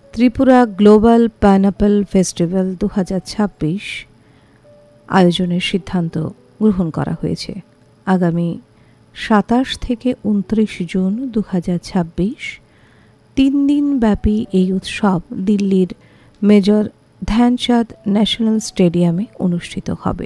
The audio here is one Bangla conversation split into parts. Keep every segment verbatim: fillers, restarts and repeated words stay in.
ত্রিপুরা গ্লোবাল পাইনঅ্যাপল ফেস্টিভ্যাল দু হাজার ছাব্বিশ আয়োজনের সিদ্ধান্ত গ্রহণ করা হয়েছে। আগামী সাতাশ থেকে উনত্রিশ জুন দু হাজার ছাব্বিশ তিন দিন ব্যাপী এই উৎসব দিল্লির মেজর ধ্যানচাঁদ ন্যাশনাল স্টেডিয়ামে অনুষ্ঠিত হবে।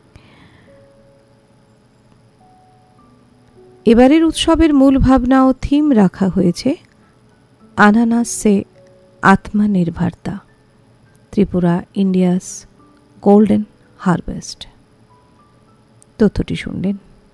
এবারের উৎসবের মূল ভাবনা ও থিম রাখা হয়েছে আনানাস সে আত্মনির্ভরতা, ত্রিপুরা ইন্ডিয়াস গোল্ডেন হারভেস্ট। তথ্যটি শুনলেন।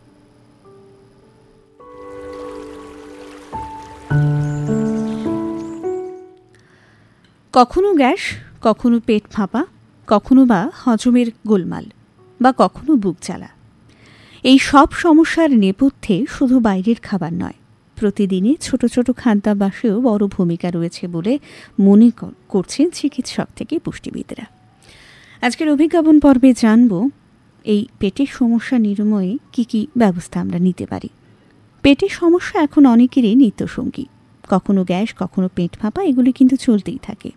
কখনো গ্যাস, কখনো পেট ফাঁপা, কখনো বা হজমের গোলমাল, বা কখনো বুক জ্বালা। এই সব সমস্যার নেপথ্যে শুধু বাইরের খাবার নয়, প্রতিদিনে ছোট ছোট খাদ্যাভ্যাসেও বড় ভূমিকা রয়েছে বলে মনে করছেন চিকিৎসক থেকে পুষ্টিবিদরা। আজকের অভিজ্ঞাপন পর্বে জানব এই পেটের সমস্যা নিরাময়ে কী কী ব্যবস্থা আমরা নিতে পারি। পেটের সমস্যা এখন অনেকেরই নিত্যসঙ্গী। কখনো গ্যাস, কখনো পেট ফাঁপা, এগুলি কিন্তু চলতেই থাকে।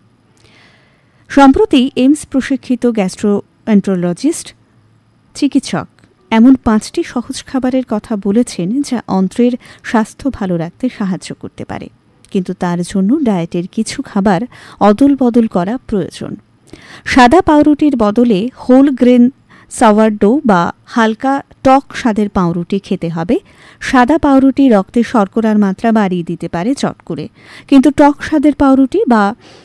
সম্প্রতি এইমস প্রশিক্ষিত গ্যাস্ট্রোএন্টারোলজিস্ট চিকিৎসক এমন পাঁচটি সহজ খাবারের কথা বলেছেন যা অন্ত্রের স্বাস্থ্য ভালো রাখতে সাহায্য করতে পারে, কিন্তু তার জন্য ডায়েটের কিছু খাবার অদল বদল করা প্রয়োজন। সাদা পাউরুটির বদলে হোল গ্রেন সাওয়ারডো বা হালকা টক স্বাদের পাউরুটি খেতে হবে। সাদা পাউরুটি রক্তে শর্করার মাত্রা বাড়িয়ে দিতে পারে চট করে, কিন্তু টক স্বাদের পাউরুটি বা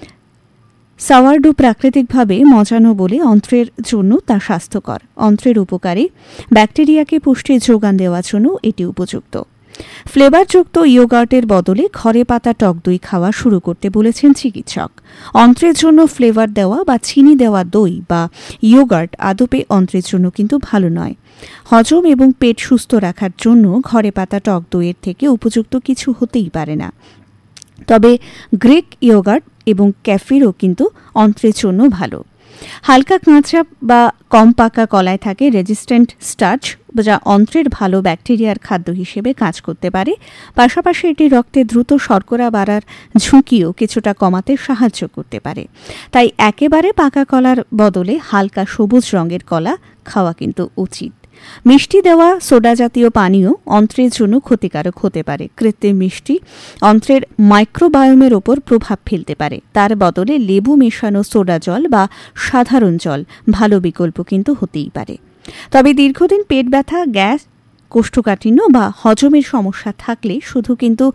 সাওয়ারডো প্রাকৃতিকভাবে মজানো বলে অন্ত্রের জন্য তা স্বাস্থ্যকর। অন্ত্রের উপকারী ব্যাকটেরিয়াকে পুষ্টির যোগান দেওয়ার জন্য এটি উপযুক্ত। ফ্লেভারযুক্ত ইয়োগার্টের বদলে ঘরে পাতা টক দই খাওয়া শুরু করতে বলেছেন চিকিৎসক। অন্ত্রের জন্য ফ্লেভার দেওয়া বা চিনি দেওয়া দই বা ইয়োগার্ট আদপে অন্ত্রের জন্য কিন্তু ভালো নয়। হজম এবং পেট সুস্থ রাখার জন্য ঘরে পাতা টক দইয়ের থেকে উপযুক্ত কিছু হতেই পারে না। তবে গ্রিক ইয়োগার্ট এবং ক্যাফিরও কিন্তু অন্ত্রের জন্য ভালো। হালকা কাঁচা বা কম পাকা কলায় থাকে রেজিস্ট্যান্ট স্টার্চ, যা অন্ত্রের ভালো ব্যাকটেরিয়ার খাদ্য হিসেবে কাজ করতে পারে। পাশাপাশি এটি রক্তে দ্রুত শর্করা বাড়ার ঝুঁকিও কিছুটা কমাতে সাহায্য করতে পারে। তাই একেবারে পাকা কলার বদলে হালকা সবুজ রঙের কলা খাওয়া কিন্তু উচিত। মিষ্টি দেওয়া সোডা জাতীয় পানীয় অন্ত্রের জন্য ক্ষতিকারক হতে পারে। কৃত্রিম মিষ্টি অন্ত্রের মাইক্রোবায়োমের ওপর প্রভাব ফেলতে পারে। তার বদলে লেবু মেশানো সোডা জল বা সাধারণ জল ভালো বিকল্প কিন্তু হতেই পারে। তবে দীর্ঘদিন পেট ব্যথা, গ্যাস, কোষ্ঠকাঠিন্য বা হজমের সমস্যা থাকলে শুধু কিন্তু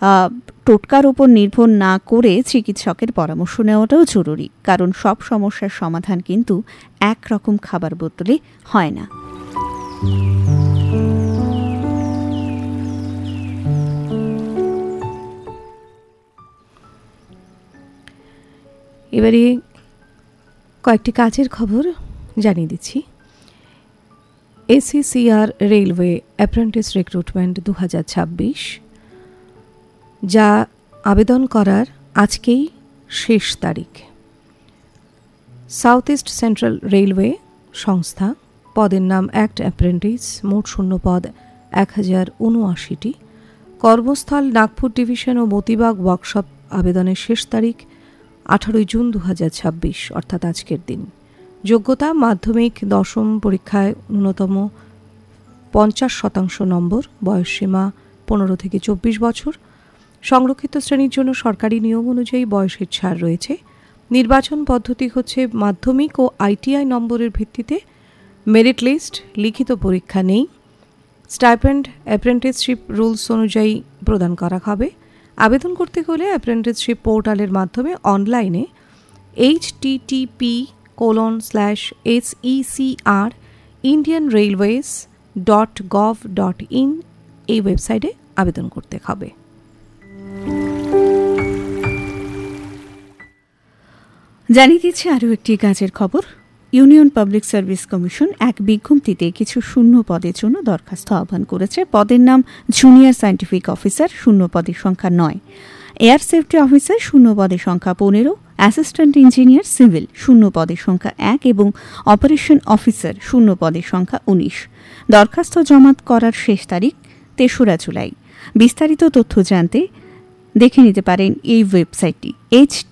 টোটকার ওপর নির্ভর না করে চিকিৎসকের পরামর্শ নেওয়াটাও জরুরি, কারণ সব সমস্যার সমাধান কিন্তু একরকম খাবার বদলে হয় না। এবারে কয়েকটি কাজের খবর জানিয়ে দিচ্ছি। এসিসিআর রেলওয়ে অ্যাপ্রেন্টিস রিক্রুটমেন্ট দু হাজার ছাব্বিশ, যা আবেদন করার আজকেই শেষ তারিখ। সাউথ ইস্ট সেন্ট্রাল রেলওয়ে সংস্থা, পদের নাম অ্যাক্ট অ্যাপ্রেন্টিস, মোট শূন্য পদ এক হাজার উনআশিটি। কর্মস্থল নাগপুর ডিভিশন ও মতিবাগ ওয়ার্কশপ। আবেদনের শেষ তারিখ আঠারোই জুন দু হাজার ছাব্বিশ, অর্থাৎ আজকের দিন। যোগ্যতা মাধ্যমিক দশম পরীক্ষায় ন্যূনতম পঞ্চাশ শতাংশ নম্বর। বয়সসীমা পনেরো থেকে চব্বিশ বছর। সংরক্ষিত শ্রেণীর জন্য সরকারি নিয়ম অনুযায়ী বয়সের ছাড় রয়েছে। নির্বাচন পদ্ধতি হচ্ছে মাধ্যমিক ও আইটিআই নম্বরের ভিত্তিতে। মেরিট লিস্ট, লিখিত পরীক্ষা নেই। স্টাইপেন্ড অ্যাপ্রেন্টিসশিপ রুলস অনুযায়ী প্রদান করা হবে। আবেদন করতে হলে অ্যাপ্রেন্টিসশিপ পোর্টালের মাধ্যমে অনলাইনে H T T P colon slash S E C R Indian railways dot gov dot in এই ওয়েবসাইটে আবেদন করতে হবে। জানিয়ে দিচ্ছে আরও একটি কাজের খবর। ইউনিয়ন পাবলিক সার্ভিস কমিশন এক বিজ্ঞপ্তিতে কিছু শূন্য পদের জন্য দরখাস্ত আহ্বান করেছে। পদের নাম জুনিয়র সায়েন্টিফিক অফিসার, শূন্য পদের সংখ্যা নয়। এয়ার সেফটি অফিসার, শূন্য পদের সংখ্যা পনেরো। অ্যাসিস্ট্যান্ট ইঞ্জিনিয়ার সিভিল, শূন্য পদের সংখ্যা এক এবং অপারেশন অফিসার, শূন্য পদের সংখ্যা উনিশ। দরখাস্ত জমা করার শেষ তারিখ তেসরা জুলাই। বিস্তারিত তথ্য জানতে দেখে নিতে পারেন এই ওয়েবসাইটটি এইচ